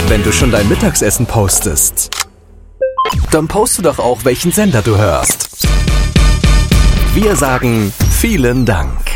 Wenn du schon dein Mittagessen postest, dann poste doch auch, welchen Sender du hörst. Wir sagen vielen Dank.